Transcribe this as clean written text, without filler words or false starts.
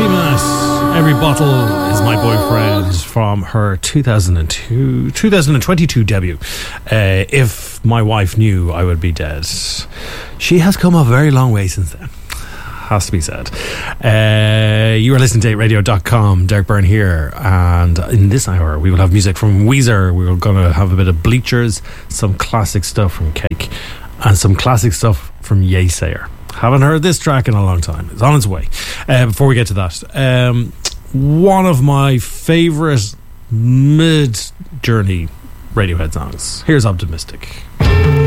Seamus. Every Bottle Is My Boyfriend from her 2022 debut. If My Wife Knew I Would Be Dead. She has come a very long way since then, has to be said. You are listening to 8radio.com. Derek Byrne here, and in this hour we will have music from Weezer. We're going to have a bit of Bleachers, some classic stuff from Cake, and some classic stuff from Yesayer. Haven't heard this track in a long time. It's on its way. Before we get to that, one of my favourite mid-journey Radiohead songs. Here's Optimistic.